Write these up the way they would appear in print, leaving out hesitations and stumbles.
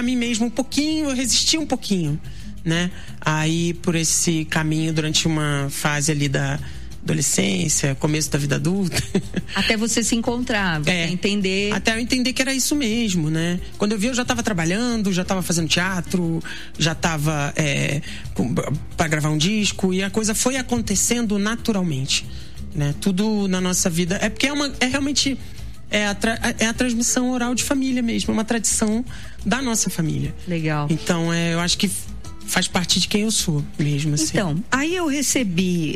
a mim mesmo um pouquinho, eu resisti um pouquinho, né? Aí, por esse caminho, durante uma fase ali da adolescência, começo da vida adulta. Até você se encontrar, você entender. Até eu entender que era isso mesmo, né? Quando eu vi, eu já estava trabalhando, já estava fazendo teatro, já estava para gravar um disco, e a coisa foi acontecendo naturalmente, né? Tudo na nossa vida. É porque realmente a transmissão oral de família mesmo, é uma tradição da nossa família. Legal. Então, eu acho que faz parte de quem eu sou mesmo, assim. Então, aí eu recebi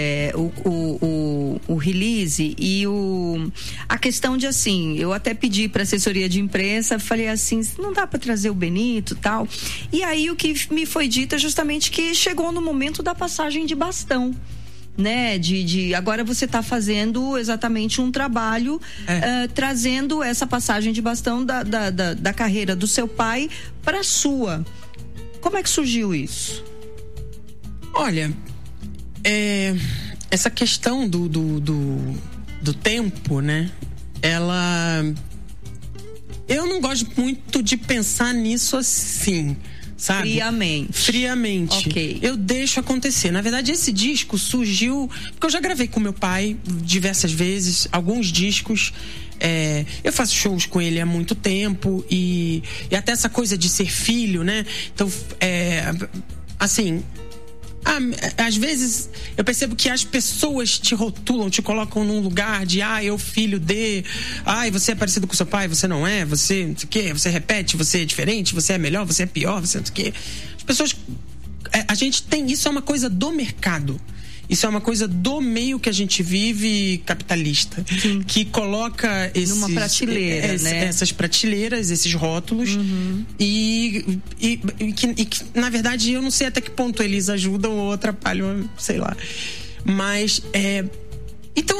o release e a questão de, assim, eu até pedi para assessoria de imprensa, falei assim, não dá para trazer o Benito e tal. E aí o que me foi dito é justamente que chegou no momento da passagem de bastão, né? Agora você está fazendo exatamente um trabalho trazendo essa passagem de bastão da carreira do seu pai para a sua. Como é que surgiu isso? Olha, essa questão do tempo, né? Eu não gosto muito de pensar nisso assim, sabe? Friamente. Ok. Eu deixo acontecer. Na verdade, esse disco surgiu porque eu já gravei com meu pai diversas vezes, alguns discos. Eu faço shows com ele há muito tempo e até essa coisa de ser filho, né? Então, assim, às vezes eu percebo que as pessoas te rotulam, te colocam num lugar de eu filho de, você é parecido com seu pai, você não é, você não sei o quê, você repete, você é diferente, você é melhor, você é pior, você não sei o quê. As pessoas, a gente tem, isso é uma coisa do mercado. Isso é uma coisa do meio que a gente vive capitalista. Sim. Que coloca numa prateleira, né? Essas prateleiras, esses rótulos. E que, na verdade, eu não sei até que ponto eles ajudam ou atrapalham, sei lá. Mas, então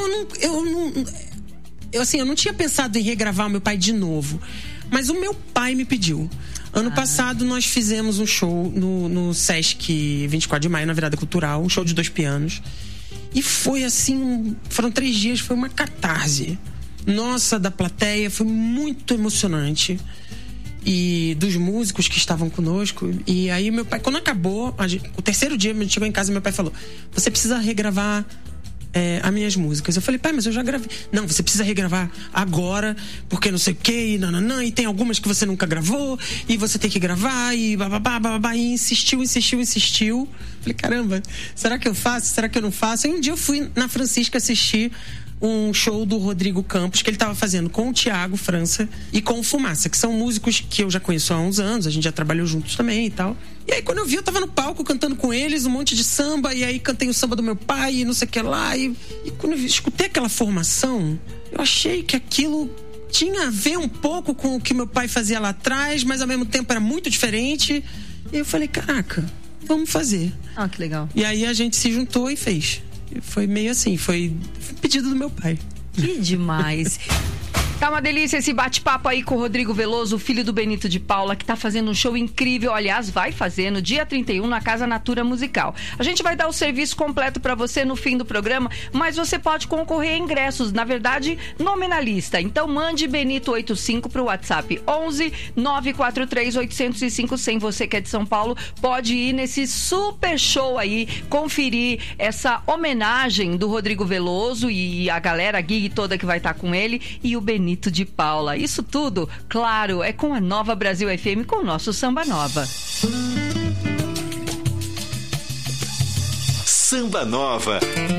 eu não tinha pensado em regravar o meu pai de novo. Mas o meu pai me pediu. Ano passado nós fizemos um show no Sesc 24 de maio, na Virada Cultural, um show de 2 pianos. E foi assim, foram 3 dias, foi uma catarse. Nossa, da plateia, foi muito emocionante. E dos músicos que estavam conosco. E aí meu pai, quando acabou, o terceiro dia, a gente chegou em casa e meu pai falou: você precisa regravar as minhas músicas. Eu falei: pai, mas eu já gravei. Não, você precisa regravar agora, porque não sei o que, e tem algumas que você nunca gravou, e você tem que gravar, e bababá, e insistiu. Falei: caramba, será que eu faço? Será que eu não faço? E um dia eu fui na Francisca assistir um show do Rodrigo Campos, que ele estava fazendo com o Thiago França e com o Fumaça, que são músicos que eu já conheço há uns anos, a gente já trabalhou juntos também e tal. E aí quando eu vi, eu tava no palco cantando com eles um monte de samba, e aí cantei o samba do meu pai e não sei o que lá, e quando eu escutei aquela formação, eu achei que aquilo tinha a ver um pouco com o que meu pai fazia lá atrás, mas ao mesmo tempo era muito diferente. E eu falei: caraca, vamos fazer. Que legal. E aí a gente se juntou e fez. Foi meio assim, foi pedido do meu pai. Que demais. Tá uma delícia esse bate-papo aí com o Rodrigo Veloso, filho do Benito de Paula, que tá fazendo um show incrível. Aliás, vai fazer no dia 31 na Casa Natura Musical. A gente vai dar o serviço completo pra você no fim do programa, mas você pode concorrer a ingressos, na verdade, nominalista. Então mande Benito 85 pro WhatsApp 11 943 805 100. Você que é de São Paulo pode ir nesse super show aí, conferir essa homenagem do Rodrigo Veloso e a galera, a gig toda que vai estar com ele, e o Benito de Paula. Isso tudo, claro, é com a Nova Brasil FM, com o nosso Samba Nova. Samba Nova.